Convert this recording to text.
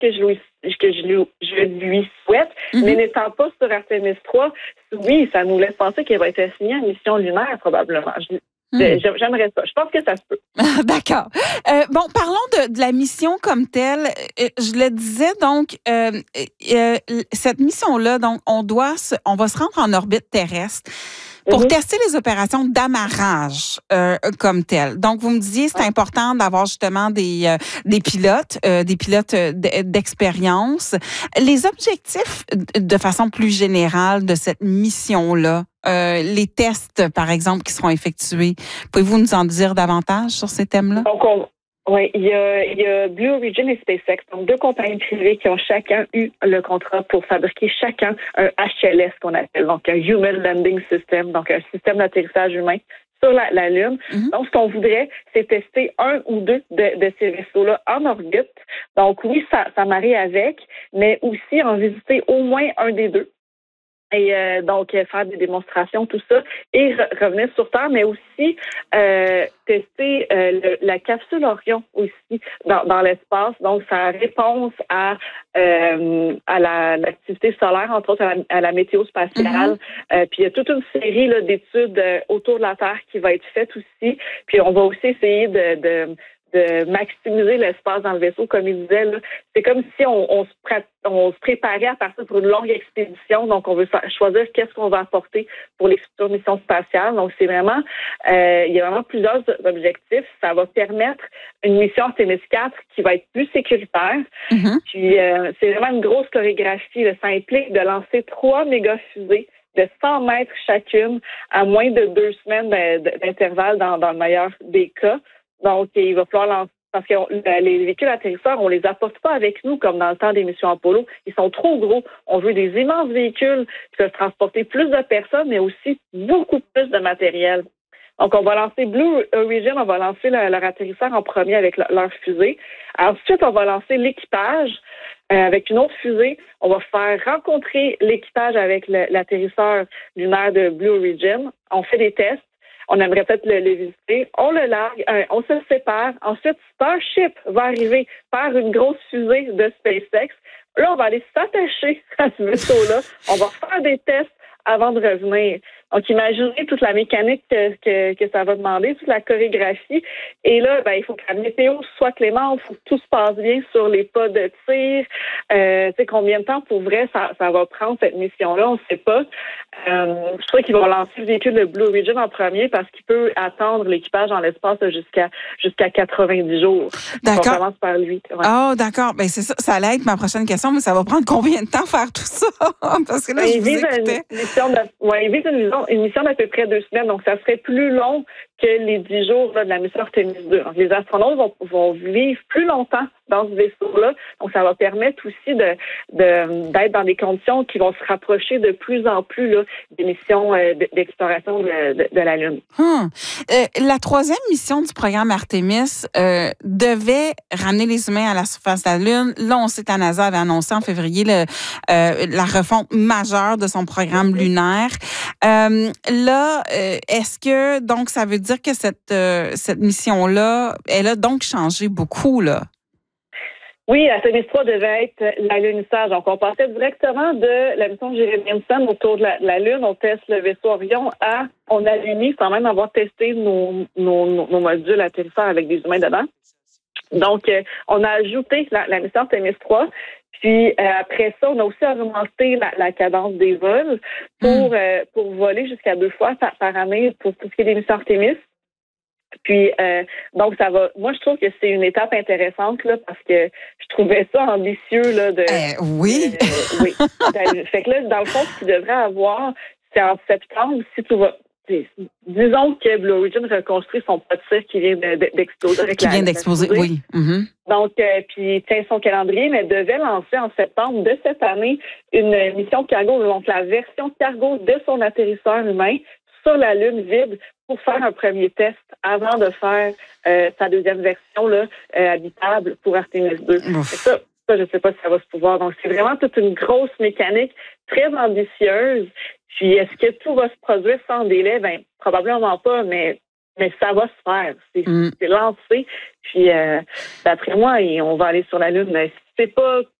lui souhaite, mais n'étant pas sur Artemis 3, oui, ça nous laisse penser qu'elle va être assignée à une mission lunaire, probablement. J'aimerais ça. Je pense que ça se peut. D'accord. Bon, parlons de la mission comme telle. Je le disais, donc, cette mission-là, donc, on va se rendre en orbite terrestre pour tester les opérations d'amarrage comme telles. Donc, vous me disiez, c'est important d'avoir justement des pilotes d'expérience. Les objectifs, de façon plus générale, de cette mission-là, les tests, par exemple, qui seront effectués, pouvez-vous nous en dire davantage sur ces thèmes-là? Donc, oui, il y a Blue Origin et SpaceX, donc 2 compagnies privées qui ont chacun eu le contrat pour fabriquer chacun un HLS qu'on appelle, donc un Human Landing System, donc un système d'atterrissage humain sur la Lune. Donc, ce qu'on voudrait, c'est tester 1 ou 2 de ces vaisseaux-là en orbite. Donc, oui, ça marie avec, mais aussi en visiter au moins un des 2. Et donc, faire des démonstrations, tout ça, et revenir sur Terre, mais aussi tester la capsule Orion aussi dans l'espace. Donc, sa réponse à l'activité solaire, entre autres à la météo spatiale. Puis, il y a toute une série là, d'études autour de la Terre qui va être faite aussi. Puis, on va aussi essayer de maximiser l'espace dans le vaisseau, comme il disait. Là. C'est comme si on se préparait à partir pour une longue expédition. Donc, on veut choisir qu'est-ce qu'on va apporter pour les futures missions spatiales. Donc, c'est vraiment, il y a vraiment plusieurs objectifs. Ça va permettre une mission Artemis 4 qui va être plus sécuritaire. Puis, c'est vraiment une grosse chorégraphie. Là. Ça implique de lancer 3 méga-fusées de 100 mètres chacune à moins de 2 semaines d'intervalle dans le meilleur des cas. Donc, il va falloir lancer, parce que les véhicules atterrisseurs, on les apporte pas avec nous comme dans le temps des missions Apollo. Ils sont trop gros. On veut des immenses véhicules qui peuvent transporter plus de personnes, mais aussi beaucoup plus de matériel. Donc, on va lancer Blue Origin, on va lancer leur atterrisseur en premier avec leur fusée. Ensuite, on va lancer l'équipage avec une autre fusée. On va faire rencontrer l'équipage avec l'atterrisseur lunaire de Blue Origin. On fait des tests. On aimerait peut-être le visiter. On le largue, on se sépare. Ensuite, Starship va arriver par une grosse fusée de SpaceX. Là, on va aller s'attacher à ce vaisseau-là. On va faire des tests avant de revenir. Donc, imaginez toute la mécanique que ça va demander, toute la chorégraphie. Et là, il faut que la météo soit clémente, il faut que tout se passe bien sur les pas de tir. Tu sais, combien de temps, pour vrai, ça va prendre cette mission-là, on ne sait pas. Je crois qu'ils vont lancer le véhicule de Blue Origin en premier parce qu'il peut attendre l'équipage dans l'espace jusqu'à 90 jours. D'accord. On commence par lui. Ouais. Oh, d'accord. Ben, c'est ça. Ça allait être ma prochaine question, mais ça va prendre combien de temps faire tout ça? Parce que là, je vous écoutais. Il vise une mission d'à peu près 2 semaines, donc ça serait plus long que les 10 jours là, de la mission Artemis 2. Donc, les astronautes vont vivre plus longtemps dans ce vaisseau-là, donc ça va permettre aussi d'être dans des conditions qui vont se rapprocher de plus en plus là, des missions d'exploration de la Lune. La 3e mission du programme Artemis devait ramener les humains à la surface de la Lune. Là, on sait que la NASA avait annoncé en février la refonte majeure de son programme lunaire. Là, est-ce que donc ça veut dire que cette mission-là, elle a donc changé beaucoup, là? Oui, Artemis 3 devait être l'alunissage. Donc, on passait directement de la mission Jeremy Hansen autour de la Lune. On teste le vaisseau Orion on alunit sans même avoir testé nos modules atterrisseurs avec des humains dedans. Donc, on a ajouté la mission Artemis 3. Puis après ça, on a aussi augmenté la cadence des vols pour voler jusqu'à 2 fois par année pour tout ce qui est des missions Artemis. Puis donc ça va. Moi, je trouve que c'est une étape intéressante là parce que je trouvais ça ambitieux là oui. Oui. Fait que là, dans le fond, ce qu'il devrait avoir, c'est en septembre, si tout va. Disons que Blue Origin reconstruit son pas de tir qui vient d'exploser. Qui vient d'exploser, oui. Donc, puis tient son calendrier, mais devait lancer en septembre de cette année une mission cargo, donc la version cargo de son atterrisseur humain sur la Lune vide pour faire un premier test avant de faire sa deuxième version là, habitable pour Artemis 2. Ça, je ne sais pas si ça va se pouvoir. Donc, c'est vraiment toute une grosse mécanique très ambitieuse. Puis, est-ce que tout va se produire sans délai? Ben, probablement pas, mais ça va se faire. C'est lancé. Puis, d'après moi, on va aller sur la Lune sait pas